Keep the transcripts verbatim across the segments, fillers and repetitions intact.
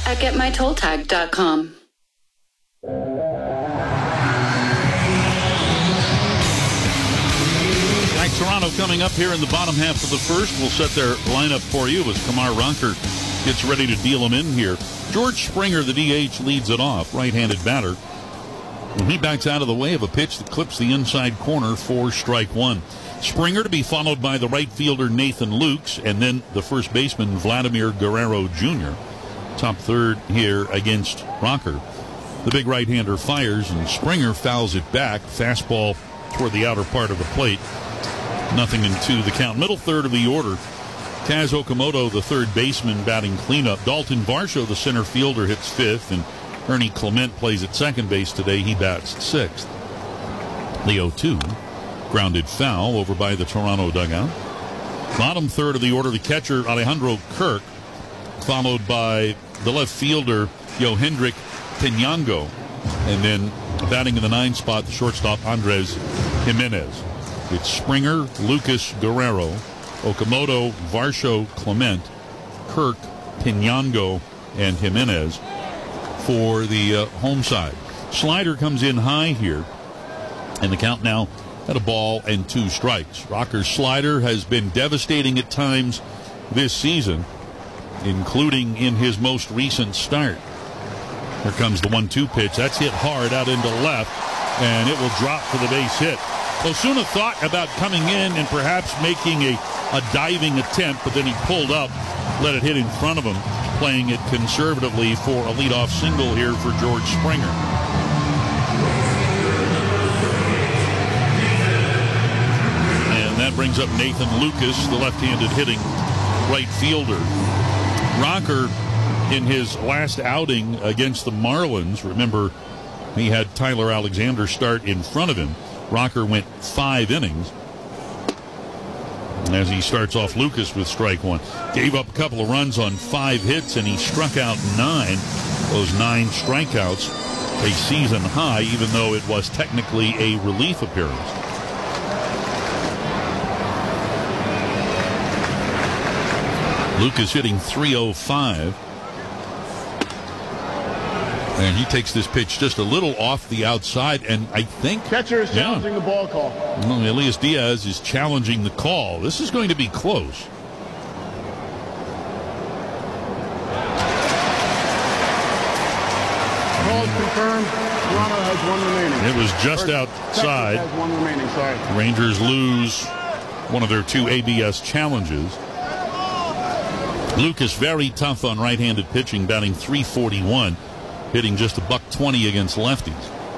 at get my toll tag dot com. Like Toronto coming up here in the bottom half of the first. We'll set their lineup for you as Kumar Rocker gets ready to deal them in here. George Springer, the D H, leads it off, right-handed batter. And he backs out of the way of a pitch that clips the inside corner for strike one. Springer to be followed by the right fielder Nathan Lukes, and then the first baseman Vladimir Guerrero Junior Top third here against Rocker. The big right-hander fires, and Springer fouls it back. Fastball toward the outer part of the plate. Nothing in two the count. Middle third of the order. Kaz Okamoto, the third baseman, batting cleanup. Dalton Varsho, the center fielder, hits fifth, and Ernie Clement plays at second base today. He bats sixth. The oh two. Grounded foul over by the Toronto dugout. Bottom third of the order, the catcher Alejandro Kirk, followed by the left fielder Yohendrick Pinango, and then batting in the nine spot, the shortstop Andres Jimenez. It's Springer, Lucas Guerrero, Okamoto, Varsho, Clement, Kirk, Pinango, and Jimenez for the uh, home side. Slider comes in high here, and the count now at a ball and two strikes. Rocker's slider has been devastating at times this season, including in his most recent start. Here comes the one two pitch. That's hit hard out into left, and it will drop for the base hit. Osuna thought about coming in and perhaps making a, a diving attempt, but then he pulled up, let it hit in front of him, playing it conservatively for a leadoff single here for George Springer. That brings up Nathan Lucas, the left-handed hitting right fielder. Rocker, in his last outing against the Marlins, remember he had Tyler Alexander start in front of him. Rocker went five innings as he starts off Lucas with strike one. Gave up a couple of runs on five hits, and he struck out nine. Those nine strikeouts, a season high, even though it was technically a relief appearance. Lucas hitting three oh five. And he takes this pitch just a little off the outside, and I think... Catcher is challenging yeah. the ball call. Well, Elias Diaz is challenging the call. This is going to be close. Call is confirmed. Toronto has one remaining. It was just or outside. Texas has one remaining, sorry. Rangers lose one of their two A B S challenges. Lucas very tough on right-handed pitching, batting three forty-one, hitting just a buck twenty against lefties.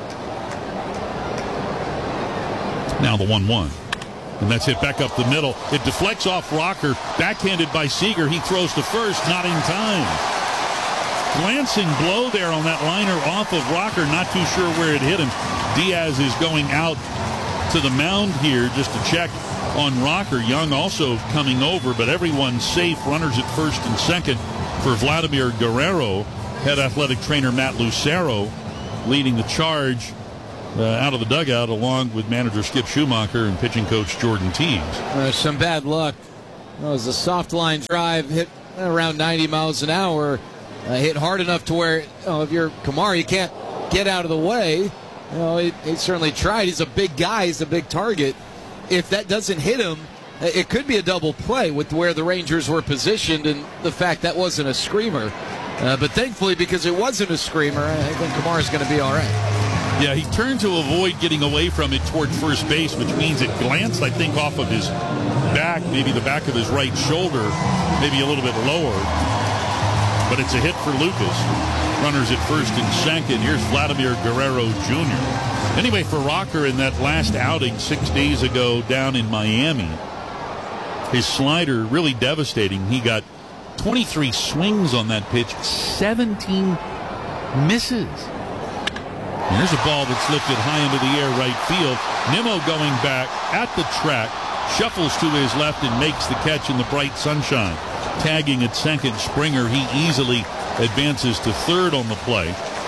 Now the one one. And that's hit back up the middle. It deflects off Rocker, backhanded by Seager. He throws to first, not in time. Glancing blow there on that liner off of Rocker, not too sure where it hit him. Diaz is going out to the mound here just to check on Rocker. Young also coming over, but everyone's safe. Runners at first and second for Vladimir Guerrero. Head athletic trainer Matt Lucero leading the charge uh, out of the dugout, along with manager Skip Schumacher and pitching coach Jordan Teagues. Uh, some bad luck. It was a soft line drive, hit around ninety miles an hour, uh, hit hard enough to where, you know, if you're Kumar, you can't get out of the way. You know, he, he certainly tried. He's a big guy. He's a big target. If that doesn't hit him, it could be a double play with where the Rangers were positioned and the fact that wasn't a screamer. Uh, but thankfully, because it wasn't a screamer, I think Kumar is going to be all right. Yeah, he turned to avoid getting away from it toward first base, which means it glanced, I think, off of his back, maybe the back of his right shoulder, maybe a little bit lower. But it's a hit for Lucas. Runners at first and second. Here's Vladimir Guerrero Junior Anyway, for Rocker in that last outing six days ago down in Miami, his slider really devastating. He got twenty-three swings on that pitch, seventeen misses. And here's a ball that's lifted high into the air right field. Nimmo going back at the track, shuffles to his left and makes the catch in the bright sunshine. Tagging at second, Springer, he easily advances to third on the play.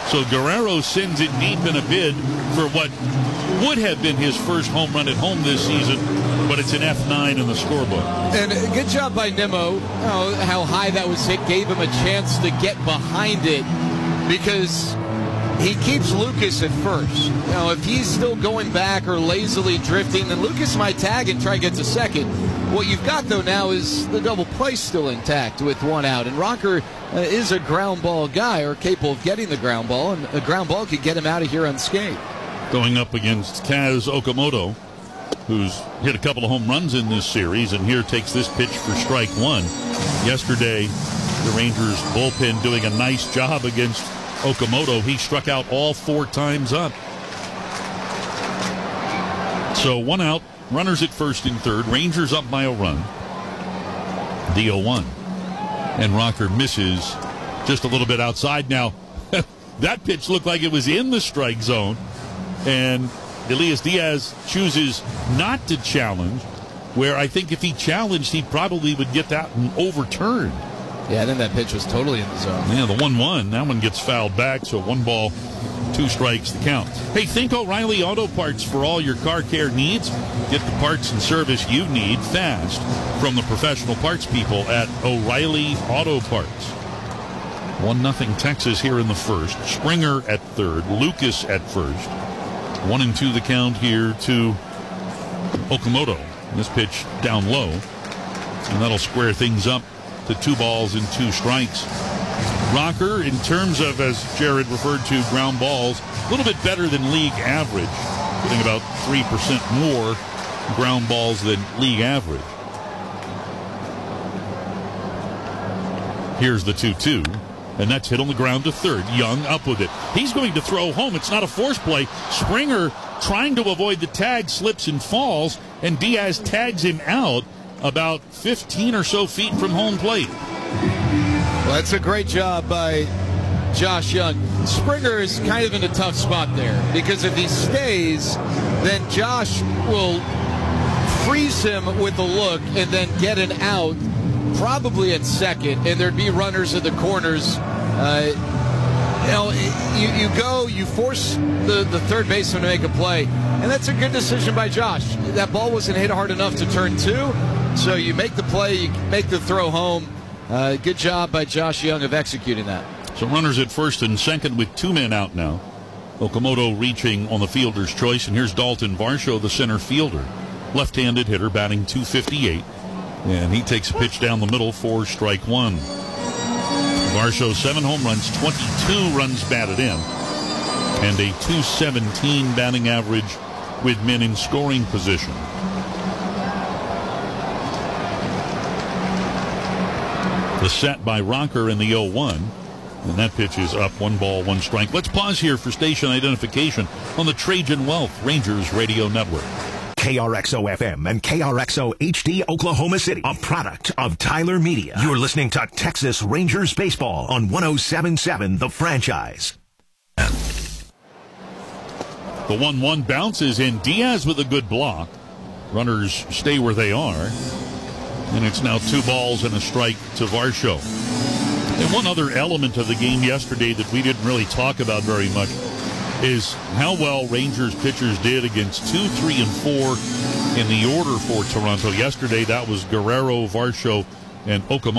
So Guerrero sends it deep in a bid for what would have been his first home run at home this season, but it's an F nine in the scorebook. And a good job by Nimmo. Oh, how high that was hit gave him a chance to get behind it, because he keeps Lucas at first. You know, if he's still going back or lazily drifting, then Lucas might tag and try to get to second. What you've got, though, now is the double play still intact with one out. And Rocker uh, is a ground ball guy, or capable of getting the ground ball, and a ground ball could get him out of here unscathed. Going up against Kaz Okamoto, who's hit a couple of home runs in this series, and here takes this pitch for strike one. Yesterday, the Rangers bullpen doing a nice job against Okamoto. He struck out all four times up. So one out, runners at first and third, Rangers up by a run. The oh one. And Rocker misses just a little bit outside. Now, that pitch looked like it was in the strike zone, and Elias Diaz chooses not to challenge, where I think if he challenged, he probably would get that one overturned. Yeah, I think that pitch was totally in the zone. Yeah, the one one, that one gets fouled back, so one ball, two strikes to count. Hey, think O'Reilly Auto Parts for all your car care needs. Get the parts and service you need fast from the professional parts people at O'Reilly Auto Parts. one nothing Texas here in the first. Springer at third, Lucas at first. One and two the count here to Okamoto. This pitch down low, and that'll square things up to two balls and two strikes. Rocker, in terms of, as Jared referred to, ground balls, a little bit better than league average, getting about three percent more ground balls than league average. Here's the two two, and that's hit on the ground to third. Young up with it. He's going to throw home. It's not a force play. Springer, trying to avoid the tag, slips and falls, and Diaz tags him out about fifteen or so feet from home plate. Well, that's a great job by Josh Young. Springer is kind of in a tough spot there, because if he stays, then Josh will freeze him with a look and then get an out, probably at second, and there'd be runners at the corners. Uh, you know, you, you go, you force the, the third baseman to make a play, and that's a good decision by Josh. That ball wasn't hit hard enough to turn two, so you make the play, you make the throw home. Uh, good job by Josh Young of executing that. So runners at first and second with two men out now. Okamoto reaching on the fielder's choice, and here's Dalton Varsho, the center fielder. Left-handed hitter, batting two fifty-eight, and he takes a pitch down the middle for strike one. Varsho, seven home runs, twenty-two runs batted in, and a two seventeen batting average with men in scoring position. The set by Rocker in the oh one, and that pitch is up, one ball, one strike. Let's pause here for station identification on the Trajan Wealth Rangers Radio Network. K R X O F M and K R X O H D Oklahoma City, a product of Tyler Media. You're listening to Texas Rangers Baseball on one oh seven point seven The Franchise. The one one bounces in. Diaz with a good block. Runners stay where they are. And it's now two balls and a strike to Varsho. And one other element of the game yesterday that we didn't really talk about very much is how well Rangers pitchers did against two, three, and four in the order for Toronto. Yesterday, that was Guerrero, Varsho, and Okamoto.